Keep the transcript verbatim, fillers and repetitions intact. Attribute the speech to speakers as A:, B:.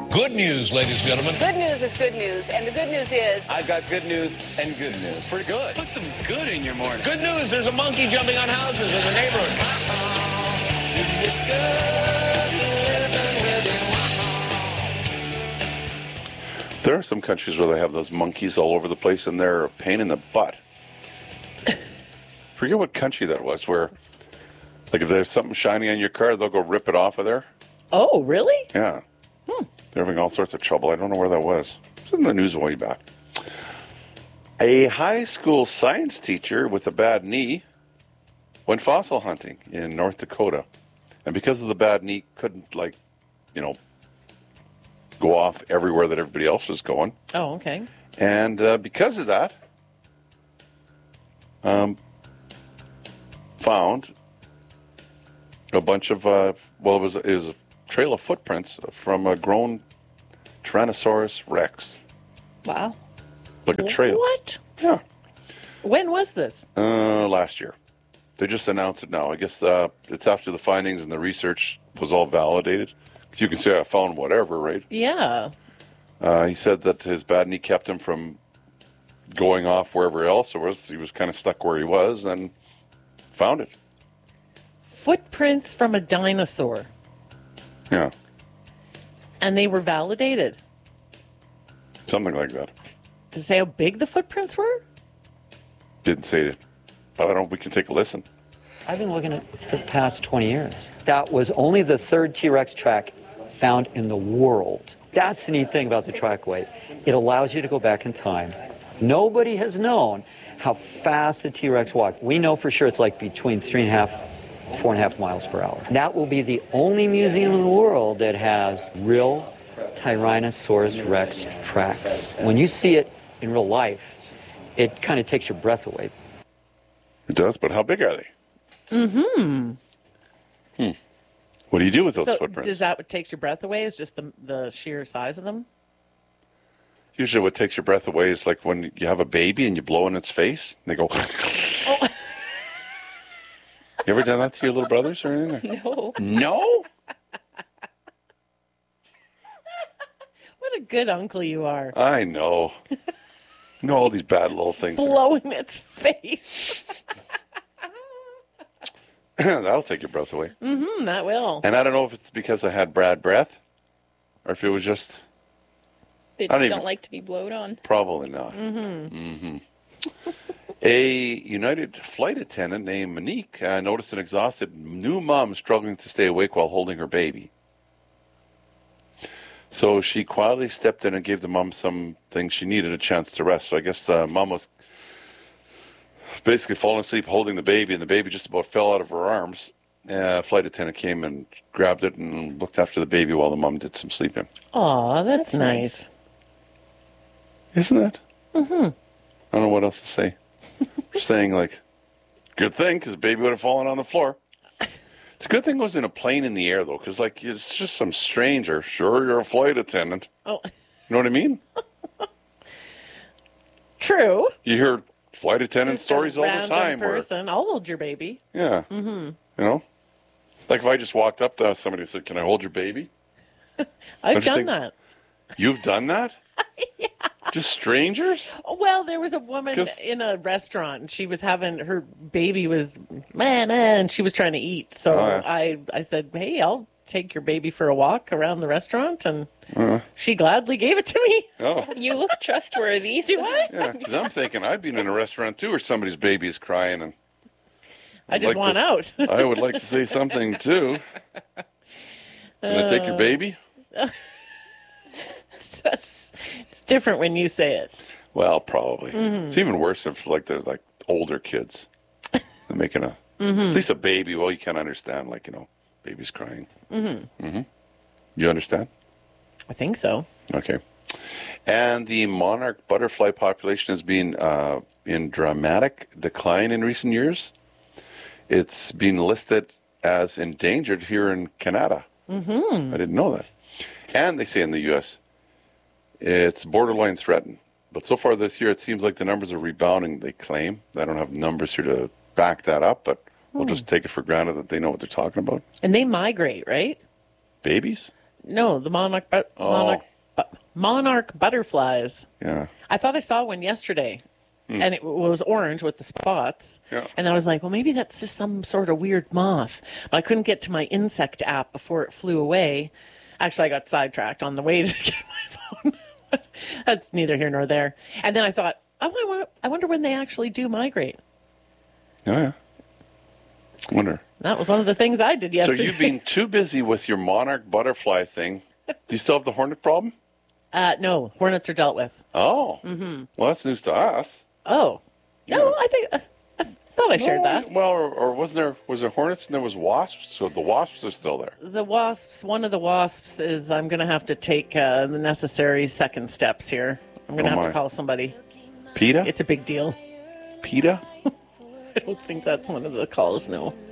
A: Good news, ladies and gentlemen.
B: Good news is good news, and the good news is...
C: I've got good news and good news.
A: Pretty good.
C: Put some good in your morning.
A: Good news, there's a monkey jumping on houses in the neighborhood.
C: It's good.
D: There are some countries where they have those monkeys all over the place, and they're a pain in the butt. Forget what country that was, where, like, if there's something shiny on your car, they'll go rip it off of there.
E: Oh, really?
D: Yeah.
E: Hmm.
D: They're having all sorts of trouble. I don't know where that was. It was in the news way back. A high school science teacher with a bad knee went fossil hunting in North Dakota. And because of the bad knee, couldn't, like, you know, go off everywhere that everybody else was going.
E: Oh, okay.
D: And uh, because of that, um, found a bunch of, uh, well, it was, it was a trail of footprints from a grown Tyrannosaurus Rex.
F: Wow.
D: Like a trail.
E: What?
D: Yeah.
E: When was this?
D: Uh, last year. They just announced it now. I guess uh, it's after the findings and the research was all validated. Because you can say I found whatever, right?
E: Yeah.
D: Uh, he said that his bad knee kept him from going off wherever else it was. He was kind of stuck where he was and found it.
E: Footprints from a dinosaur.
D: Yeah.
E: And they were validated.
D: Something like that.
E: To say how big the footprints were?
D: Didn't say it. But I don't. We can take a listen.
G: I've been looking at it for the past twenty years. That was only the third T-Rex track found in the world. That's the neat thing about the trackway. It allows you to go back in time. Nobody has known how fast a T-Rex walked. We know for sure it's like between three and a half, four and a half miles per hour. That will be the only museum in the world that has real Tyrannosaurus Rex tracks. When you see it in real life, it kind of takes your breath away.
D: It does, but how big are they?
E: Mm-hmm.
D: Hmm. What do you do with those
E: so
D: footprints?
E: Does that what takes your breath away? Is just the the sheer size of them?
D: Usually what takes your breath away is like when you have a baby and you blow in its face, and they go... Oh. You ever done that to your little brothers or anything?
F: No.
D: No?
E: What a good uncle you are.
D: I know. You know all these bad little things.
E: Blowing its face.
D: That'll take your breath away.
E: Mm-hmm, that will.
D: And I don't know if it's because I had bad breath or if it was just...
F: They
D: I
F: just
D: don't
F: don't
D: even-
F: like to be blowed on.
D: Probably not.
E: Mm-hmm.
D: Mm-hmm. A United flight attendant named Monique uh, noticed an exhausted new mom struggling to stay awake while holding her baby. So she quietly stepped in and gave the mom some things she needed, a chance to rest. So I guess the mom was basically falling asleep holding the baby, and the baby just about fell out of her arms. Uh, flight attendant came and grabbed it and looked after the baby while the mom did some sleeping.
E: Aw, that's,
F: That's
E: nice.
F: nice.
D: Isn't that?
E: Mm-hmm.
D: I don't know what else to say. Just saying, like, good thing, because the baby would have fallen on the floor. It's a good thing it was in a plane in the air, though, because, like, it's just some stranger. Sure, you're a flight attendant.
E: Oh.
D: You know what I mean?
E: True.
D: You hear flight attendant
E: Just
D: stories
E: a
D: all the
E: random
D: time. Where,
E: person. I'll hold your baby.
D: yeah.
E: Mm-hmm.
D: You know? Like if I just walked up to somebody and said, can I hold your baby?
E: I've
D: just
E: done
D: think-
E: that.
D: You've done that? Yeah. Just strangers?
E: Oh, well, there was a woman
D: 'Cause-
E: in a restaurant, and she was having her baby was man, man, and she was trying to eat. So
D: Oh, yeah.
E: I, I said, hey, I'll take your baby for a walk around the restaurant, and
D: Uh,
E: she gladly gave it to me.
D: oh.
F: You look trustworthy.
E: Do I?
D: Yeah, because I'm thinking I've been in a restaurant, too, where somebody's baby is crying, and
E: I just
D: like
E: want
D: to-
E: out.
D: I would like to say something, too. Can I take your baby?
E: That's, it's different when you say it.
D: Well, probably.
E: Mm-hmm.
D: It's even worse if like they're like older kids. They're making a
E: Mm-hmm.
D: at least a baby. Well, you can't understand. Like you know, baby's crying.
E: Mm-hmm.
D: Mm-hmm. You understand?
E: I think so.
D: Okay. And the monarch butterfly population has been uh, in dramatic decline in recent years. It's been listed as endangered here in Canada.
E: Mm-hmm.
D: I didn't know that. And they say in the U S it's borderline threatened. But so far this year, it seems like the numbers are rebounding, they claim. I don't have numbers here to back that up, but we'll just take it for granted that they know what they're talking about.
E: And they migrate, right?
D: Babies?
E: No, the monarch, but
D: Oh.
E: monarch, bu- monarch butterflies.
D: Yeah.
E: I thought I saw one yesterday, and it was orange with the spots.
D: Yeah.
E: And I was like, well, maybe that's just some sort of weird moth. But I couldn't get to my insect app before it flew away. Actually, I got sidetracked on the way to get my phone. That's neither here nor there. And then I thought, oh, I wonder, I wonder when they actually do migrate.
D: Oh, yeah. Wonder.
E: That was one of the things I did yesterday.
D: So you've been too busy with your monarch butterfly thing. Do you still have the hornet problem?
E: Uh, no, hornets are dealt with.
D: Oh. Mm-hmm. Well, that's news to us.
E: Oh. No, I think, I, I thought I shared
D: No,
E: that.
D: Well, or, or wasn't there, was there hornets and there was wasps? So the wasps are still there.
E: The wasps, one of the wasps is I'm going to have to take uh, the necessary second steps here. I'm going to
D: Oh,
E: have
D: my.
E: to call somebody.
D: PETA?
E: It's a big deal.
D: PETA?
E: I don't think that's one of the calls, no.